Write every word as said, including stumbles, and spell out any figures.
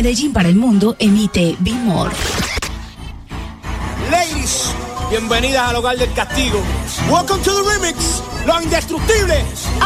Medellín para el mundo emite Be More. Ladies, bienvenidas al hogar del castigo. Welcome to the remix, Los Indestructibles.